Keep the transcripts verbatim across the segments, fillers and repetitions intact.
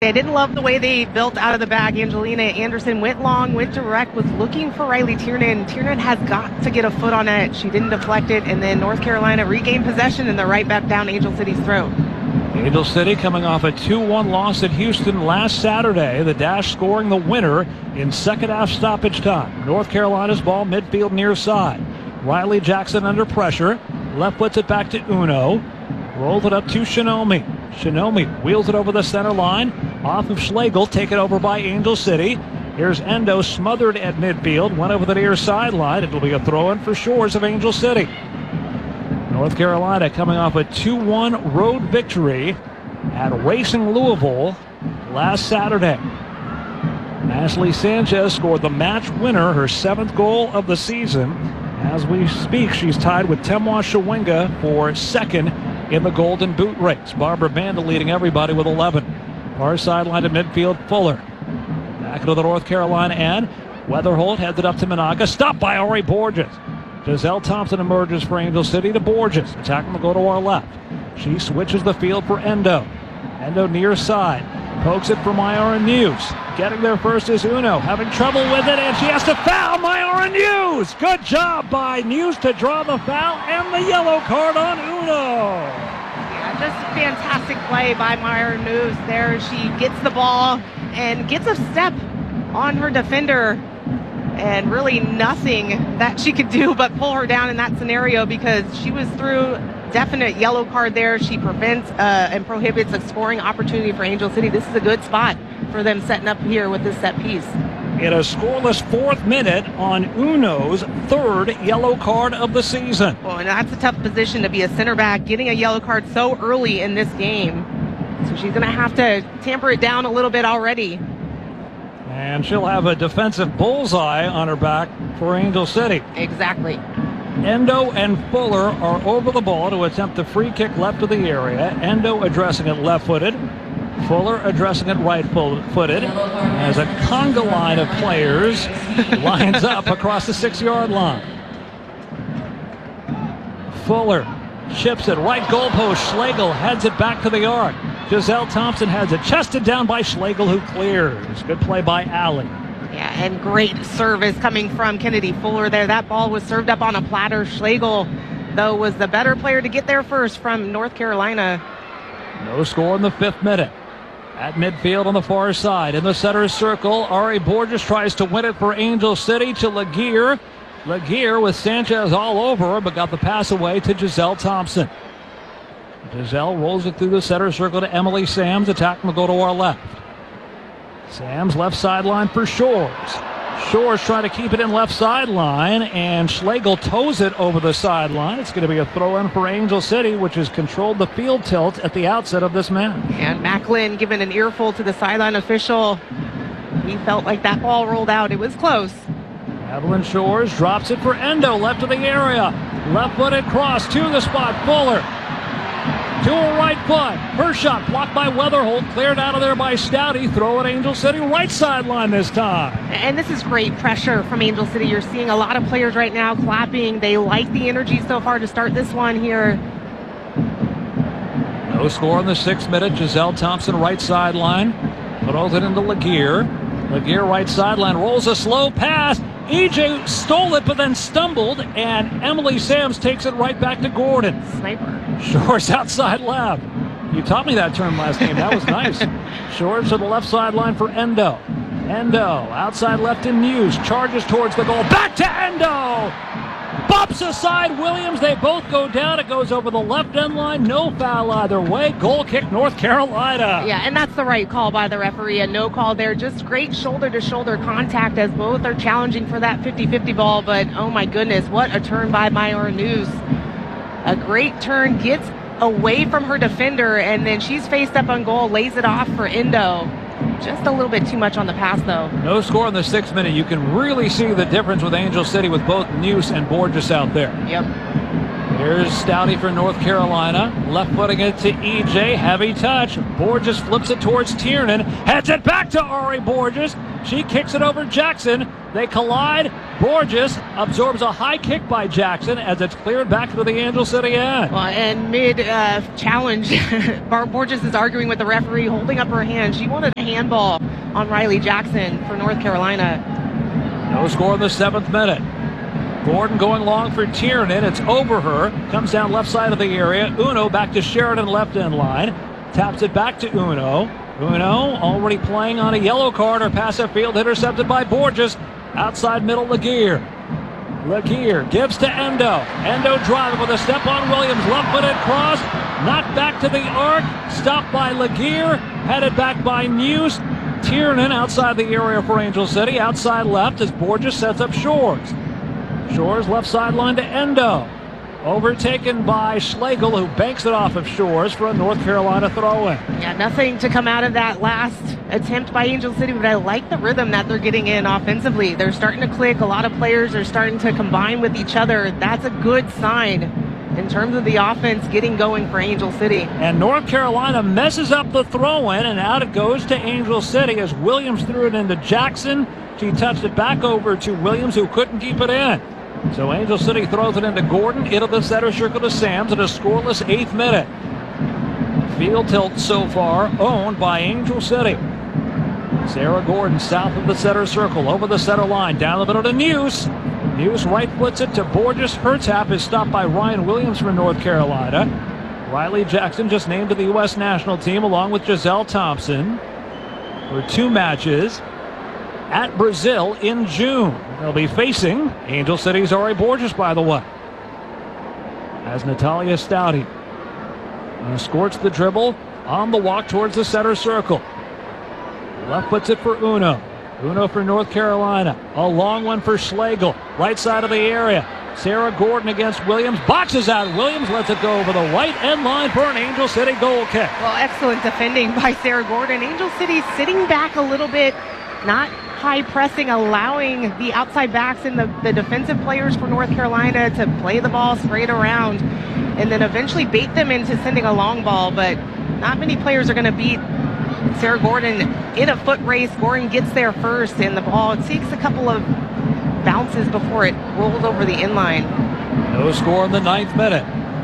I didn't love the way they built out of the bag. Angelina Anderson went long, went direct, was looking for Riley Tiernan. Tiernan has got to get a foot on it. She didn't deflect it, and then North Carolina regained possession, and they're right back down Angel City's throat. Angel City coming off a two one loss at Houston last Saturday. The Dash scoring the winner in second half stoppage time. North Carolina's ball midfield near side. Riley Jackson under pressure. Left puts it back to Uno. Rolls it up to Shinomi. Shinomi wheels it over the center line. Off of Schlegel. Taken over by Angel City. Here's Endo smothered at midfield. Went over the near sideline. It'll be a throw-in for Shores of Angel City. North Carolina coming off a two one road victory at Racing Louisville last Saturday. Ashley Sanchez scored the match winner, her seventh goal of the season. As we speak, she's tied with Temwa Shawinga for second in the Golden Boot race. Barbara Banda leading everybody with eleven. Far sideline to midfield, Fuller. Back into the North Carolina end. Weatherholt heads it up to Monaga. Stopped by Ori Borges. Giselle Thompson emerges for Angel City to Borges. Attacking will go to our left. She switches the field for Endo. Endo near side. Pokes it for Myara News. Getting there first is Uno. Having trouble with it, and she has to foul Myara News. Good job by News to draw the foul and the yellow card on Uno. Yeah, just a fantastic play by Myara News there. She gets the ball and gets a step on her defender. And really nothing that she could do but pull her down in that scenario because she was through definite yellow card there. She prevents uh, and prohibits a scoring opportunity for Angel City. This is a good spot for them setting up here with this set piece. In a scoreless fourth minute on Uno's third yellow card of the season. Well, and that's a tough position to be a center back, getting a yellow card so early in this game. So she's going to have to tamper it down a little bit already. And she'll have a defensive bullseye on her back for Angel City. Exactly. Endo and Fuller are over the ball to attempt the free kick left of the area. Endo addressing it left-footed. Fuller addressing it right-footed. As a conga line of players lines up across the six-yard line. Fuller chips it right goalpost. Schlegel heads it back to the arc. Giselle Thompson has it chested down by Schlegel, who clears. Good play by Alley. Yeah, and great service coming from Kennedy Fuller there. That ball was served up on a platter. Schlegel, though, was the better player to get there first from North Carolina. No score in the fifth minute. At midfield on the far side. In the center circle, Ari Borges tries to win it for Angel City to Laguerre. Laguerre with Sanchez all over her, but got the pass away to Giselle Thompson. Giselle rolls it through the center circle to Emily Sams. Attack will go to our left. Sams left sideline for Shores. Shores trying to keep it in left sideline, and Schlegel toes it over the sideline. It's going to be a throw-in for Angel City, which has controlled the field tilt at the outset of this match. And Macklin giving an earful to the sideline official. He felt like that ball rolled out. It was close. Evelyn Shores drops it for Endo, left of the area. Left-footed cross to the spot. Fuller to her right foot. Her shot blocked by Weatherholt. Cleared out of there by Stouty. Throw at Angel City. Right sideline this time. And this is great pressure from Angel City. You're seeing a lot of players right now clapping. They like the energy so far to start this one here. No score in the sixth minute. Giselle Thompson right sideline. Throws it into Laguerre. Laguerre right sideline. Rolls a slow pass. E J stole it but then stumbled, and Emily Sams takes it right back to Gordon. Sniper. Shores outside left. You taught me that term last game. That was nice. Shores to the left sideline for Endo. Endo outside left in Muse. Charges towards the goal. Back to Endo. Bops aside Williams. They both go down. It goes over the left end line. No foul either way. Goal kick North Carolina. Yeah, and that's the right call by the referee. A no call there. Just great shoulder-to-shoulder contact as both are challenging for that fifty-fifty ball. But, oh, my goodness, what a turn by Myra News. A great turn. Gets away from her defender, and then she's faced up on goal. Lays it off for Endo. Just a little bit too much on the pass, though. No score in the sixth minute. You can really see the difference with Angel City with both News and Borges out there. Yep. Here's Stouty for North Carolina. Left footing it to E J. Heavy touch. Borges flips it towards Tiernan. Heads it back to Ari Borges. She kicks it over Jackson. They collide. Borges absorbs a high kick by Jackson as it's cleared back to the Angel City end. Well, and mid-challenge, uh, Borges is arguing with the referee, holding up her hand. She wanted a handball on Riley Jackson for North Carolina. No score in the seventh minute. Gordon going long for Tiernan. It's over her. Comes down left side of the area. Uno back to Sheridan left end line. Taps it back to Uno. Uno already playing on a yellow card. Her pass upfield intercepted by Borges. Outside middle, Laguerre. Laguerre gives to Endo. Endo driving with a step on Williams. Left-footed cross. Knocked back to the arc. Stopped by Laguerre. Headed back by Muse. Tiernan outside the area for Angel City. Outside left as Borges sets up Shores. Shores left sideline to Endo. Overtaken by Schlegel, who banks it off of Shores for a North Carolina throw-in. Yeah, nothing to come out of that last attempt by Angel City, but I like the rhythm that they're getting in offensively. They're starting to click. A lot of players are starting to combine with each other. That's a good sign in terms of the offense getting going for Angel City. And North Carolina messes up the throw-in, and out it goes to Angel City as Williams threw it into Jackson. She touched it back over to Williams, who couldn't keep it in. So Angel City throws it into Gordon, into the center circle to Sams in a scoreless eighth minute. Field tilt so far owned by Angel City. Sarah Gordon south of the center circle, over the center line, down the middle to Muse. Muse right foots it to Borges. Her tap is stopped by Ryan Williams from North Carolina. Riley Jackson just named to the U S national team along with Giselle Thompson for two matches at Brazil in June. They'll be facing Angel City's Ari Borges, by the way, as Natalia Stouty uh, squirts the dribble on the walk towards the center circle. Left puts it for Uno. Uno for North Carolina. A long one for Schlegel. Right side of the area. Sarah Gordon against Williams. Boxes out. Williams lets it go over the white end line for an Angel City goal kick. Well, excellent defending by Sarah Gordon. Angel City sitting back a little bit, not high pressing, allowing the outside backs and the, the defensive players for North Carolina to play the ball straight around and then eventually bait them into sending a long ball. But not many players are going to beat Sarah Gordon in a foot race. Gordon gets there first, and the ball it takes a couple of bounces before it rolls over the inline. No score in the ninth minute.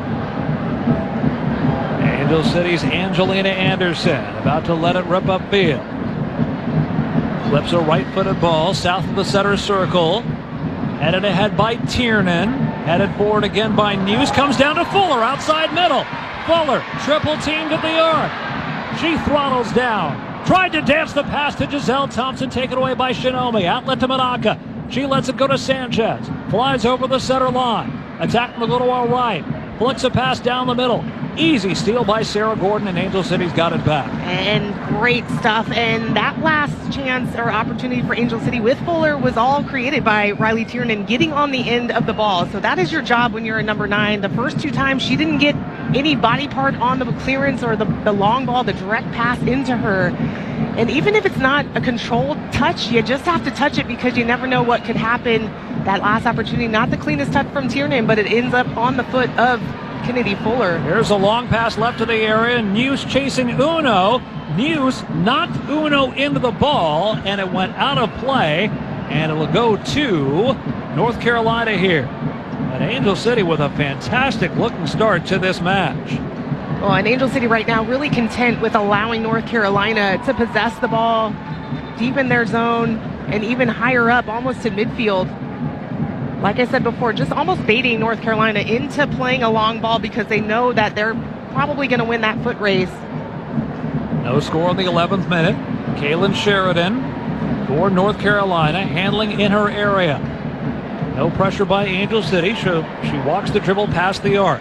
Angel City's Angelina Anderson about to let it rip upfield. Flips a right-footed ball south of the center circle. Headed ahead by Tiernan. Headed forward again by Muse. Comes down to Fuller outside middle. Fuller triple teamed at the arc. She throttles down. Tried to dance the pass to Giselle Thompson. Taken away by Shinomi. Outlet to Manaka. She lets it go to Sanchez. Flies over the center line. Attack from the little all right. Flicks a pass down the middle. Easy steal by Sarah Gordon, and Angel City's got it back. And great stuff. And that last chance or opportunity for Angel City with Fuller was all created by Riley Tiernan getting on the end of the ball. So that is your job when you're a number nine. The first two times she didn't get any body part on the clearance or the, the long ball, the direct pass into her. And even if it's not a controlled touch, you just have to touch it because you never know what could happen. That last opportunity, not the cleanest touch from Tiernan, but it ends up on the foot of Kennedy Fuller. Here's a long pass left to the area. Muse chasing Uno. Muse knocked Uno into the ball, and it went out of play, and it'll go to North Carolina here. But Angel City with a fantastic looking start to this match. Well, and Angel City right now really content with allowing North Carolina to possess the ball deep in their zone and even higher up, almost to midfield. Like I said before, just almost baiting North Carolina into playing a long ball because they know that they're probably going to win that foot race. No score in the eleventh minute. Kaylin Sheridan for North Carolina, handling in her area. No pressure by Angel City. She, she walks the dribble past the arc.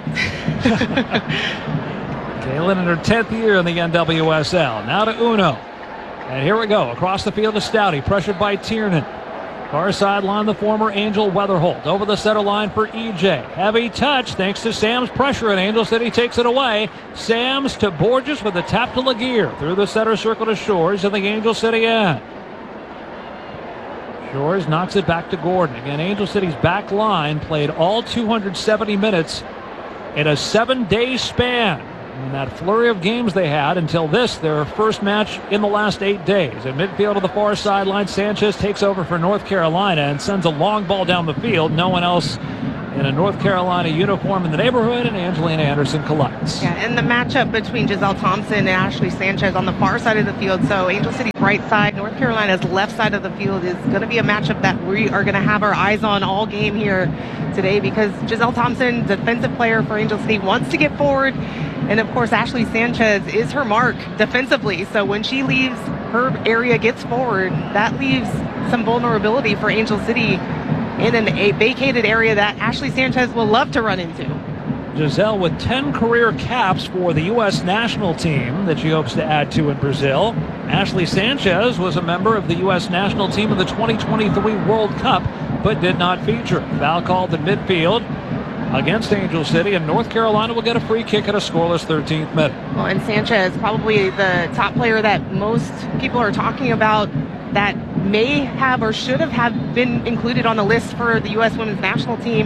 Kaylin in her tenth year in the N W S L. Now to Uno. And here we go. Across the field to Stouty. Pressured by Tiernan. Far sideline, the former Angel Weatherholt. Over the center line for E J. Heavy touch thanks to Sam's pressure, and Angel City takes it away. Sams to Borges with a tap to Laguerre. Through the center circle to Shores in the Angel City end. Shores knocks it back to Gordon. Again, Angel City's back line played all two hundred seventy minutes in a seven-day span. In that flurry of games they had until this, their first match in the last eight days. At midfield to the far sideline, Sanchez takes over for North Carolina and sends a long ball down the field. No one else in a North Carolina uniform in the neighborhood, and Angelina Anderson collects. Yeah, and the matchup between Giselle Thompson and Ashley Sanchez on the far side of the field. So Angel City's right side, North Carolina's left side of the field is going to be a matchup that we are going to have our eyes on all game here today, because Giselle Thompson, defensive player for Angel City, wants to get forward. And of course, Ashley Sanchez is her mark defensively. So when she leaves, her area gets forward. That leaves some vulnerability for Angel City in an, a vacated area that Ashley Sanchez will love to run into. Giselle with ten career caps for the U S national team that she hopes to add to in Brazil. Ashley Sanchez was a member of the U S national team in the twenty twenty-three World Cup, but did not feature. Foul called in midfield against Angel City, and North Carolina will get a free kick at a scoreless thirteenth minute. Well, and Sanchez, probably the top player that most people are talking about that may have or should have, have been included on the list for the U S women's national team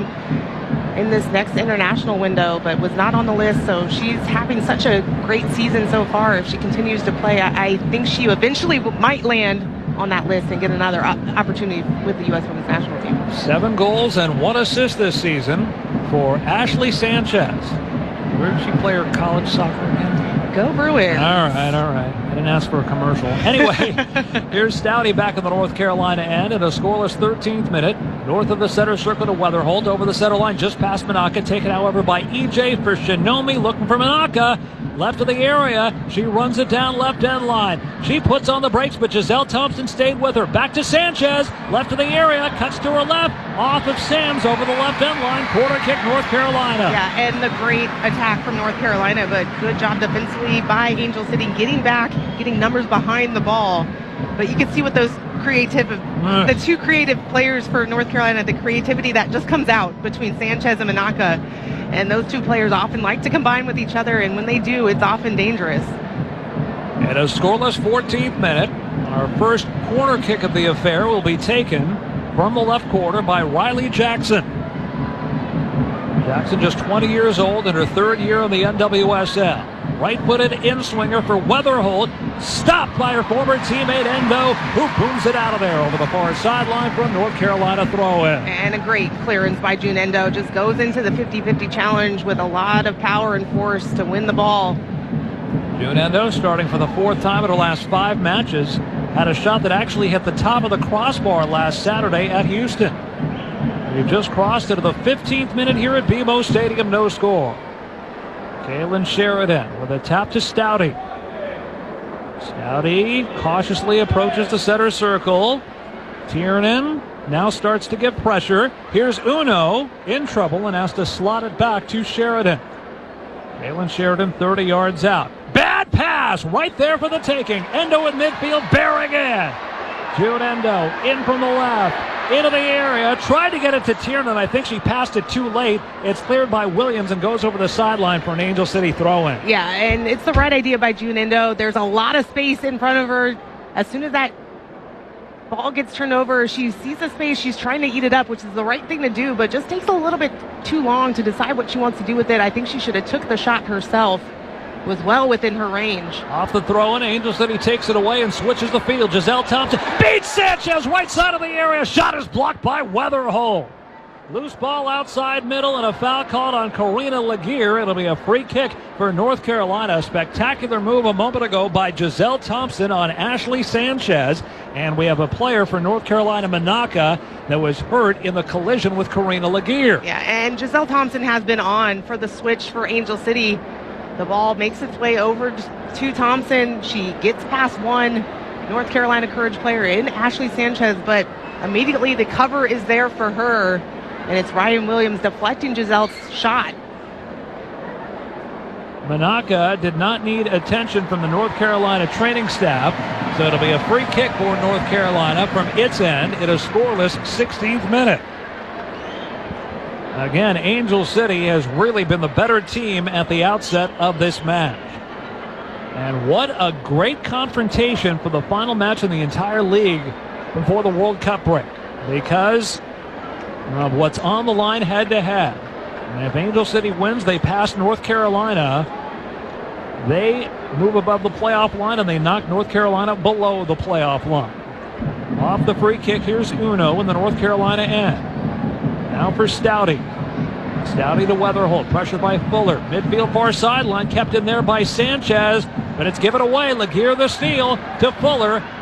in this next international window, but was not on the list. So she's having such a great season so far. If she continues to play, I, I think she eventually might land on that list and get another opportunity with the U S women's national team. Seven goals and one assist this season for Ashley Sanchez. Where did she play her college soccer again? Go Bruins. All right, all right. I didn't ask for a commercial. Anyway, here's Stouty back in the North Carolina end in a scoreless thirteenth minute. North of the center circle to Weatherholt, over the center line just past Manaka. Taken, however, by E J for Shinomi, looking for Manaka. Left of the area. She runs it down left end line. She puts on the brakes, but Giselle Thompson stayed with her. Back to Sanchez. Left of the area. Cuts to her left. Off of Sams over the left end line. Corner kick, North Carolina. Yeah, and the great attack from North Carolina, but good job defensively by Angel City, getting back, getting numbers behind the ball. But you can see with those creative, mm. the two creative players for North Carolina, the creativity that just comes out between Sanchez and Manaka. And those two players often like to combine with each other, and when they do, it's often dangerous. And a scoreless fourteenth minute. Our first corner kick of the affair will be taken from the left corner by Riley Jackson. Jackson just twenty years old in her third year in the N W S L. Right-footed in-swinger for Weatherholt. Stopped by her former teammate Endo, who booms it out of there over the far sideline from North Carolina throw-in. And a great clearance by June Endo. Just goes into the fifty-fifty challenge with a lot of power and force to win the ball. June Endo, starting for the fourth time in her last five matches, had a shot that actually hit the top of the crossbar last Saturday at Houston. We've just crossed into the fifteenth minute here at B M O Stadium, no score. Kaylin Sheridan with a tap to Stouty. Stouty cautiously approaches the center circle. Tiernan now starts to give pressure. Here's Uno in trouble and has to slot it back to Sheridan. Kaylin Sheridan thirty yards out. Bad pass right there for the taking. Endo in midfield bearing in. June Endo in from the left, into the area, tried to get it to Tiernan. I think she passed it too late. It's cleared by Williams and goes over the sideline for an Angel City throw-in. Yeah, and it's the right idea by June Endo. There's a lot of space in front of her. As soon as that ball gets turned over, she sees the space. She's trying to eat it up, which is the right thing to do, but just takes a little bit too long to decide what she wants to do with it. I think she should have took the shot herself. Was well within her range. Off the throw-in, Angel City takes it away and switches the field. Giselle Thompson beats Sanchez right side of the area. Shot is blocked by Weatherholt. Loose ball outside middle and a foul called on Karina Laguerre. It'll be a free kick for North Carolina. A spectacular move a moment ago by Giselle Thompson on Ashley Sanchez. And we have a player for North Carolina, Manaka, that was hurt in the collision with Karina Laguerre. Yeah, and Giselle Thompson has been on for the switch for Angel City. The ball makes its way over to Thompson. She gets past one North Carolina Courage player in Ashley Sanchez, but immediately the cover is there for her, and it's Ryan Williams deflecting Giselle's shot. Manaka did not need attention from the North Carolina training staff, so it'll be a free kick for North Carolina from its end in a scoreless sixteenth minute. Again, Angel City has really been the better team at the outset of this match. And what a great confrontation for the final match in the entire league before the World Cup break, because of what's on the line head-to-head. And if Angel City wins, they pass North Carolina. They move above the playoff line, and they knock North Carolina below the playoff line. Off the free kick, here's Uno in the North Carolina end. Now for Stouty. Stouty to Weatherholt, pressured by Fuller. Midfield far sideline, kept in there by Sanchez, but it's given away. Laguerre the steal to Fuller.